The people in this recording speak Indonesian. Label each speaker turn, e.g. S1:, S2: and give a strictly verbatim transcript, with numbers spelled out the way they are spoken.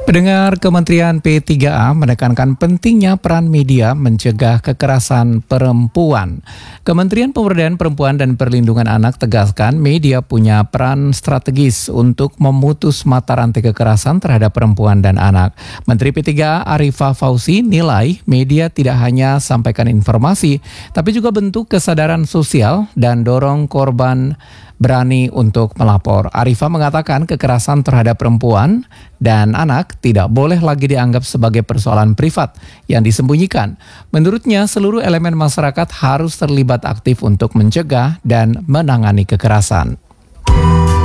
S1: Pendengar, Kementerian P tiga A menekankan pentingnya peran media mencegah kekerasan perempuan. Kementerian Pemberdayaan Perempuan dan Perlindungan Anak tegaskan media punya peran strategis untuk memutus mata rantai kekerasan terhadap perempuan dan anak. Menteri P tiga A Arifah Fauzi nilai media tidak hanya sampaikan informasi, tapi juga bentuk kesadaran sosial dan dorong korban berani untuk melapor. Arifah mengatakan kekerasan terhadap perempuan dan anak tidak boleh lagi dianggap sebagai persoalan privat yang disembunyikan. Menurutnya, seluruh elemen masyarakat harus terlibat aktif untuk mencegah dan menangani kekerasan.